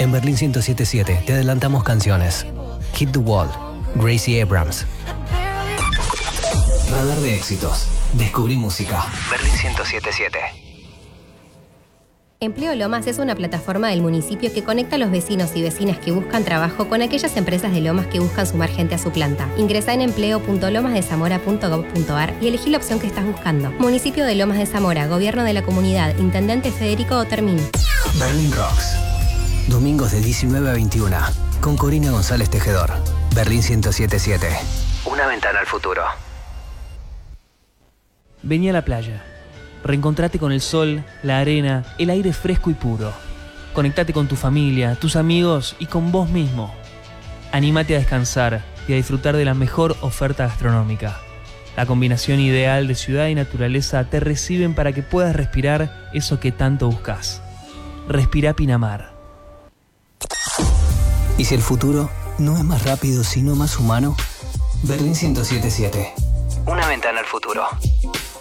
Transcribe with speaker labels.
Speaker 1: En Berlín 107.7 te adelantamos canciones. Hit the Wall, Gracie Abrams. Radar de éxitos. Descubrí música. Berlín 107.7.
Speaker 2: Empleo Lomas es una plataforma del municipio que conecta a los vecinos y vecinas que buscan trabajo con aquellas empresas de Lomas que buscan sumar gente a su planta. Ingresa en empleo.lomasdezamora.gov.ar y elegí la opción que estás buscando. Municipio de Lomas de Zamora, Gobierno de la Comunidad, Intendente Federico Otermin.
Speaker 1: Berlin Rocks. Domingos de 19 a 21. Con Corina González Tejedor. Berlín 107.7. Una ventana al futuro.
Speaker 3: Vení a la playa. Reencontrate con el sol, la arena, el aire fresco y puro. Conectate con tu familia, tus amigos y con vos mismo. Anímate a descansar y a disfrutar de la mejor oferta gastronómica. La combinación ideal de ciudad y naturaleza te reciben para que puedas respirar eso que tanto buscas. Respira Pinamar.
Speaker 1: ¿Y si el futuro no es más rápido sino más humano? Berlín 107.7. Una ventana al futuro.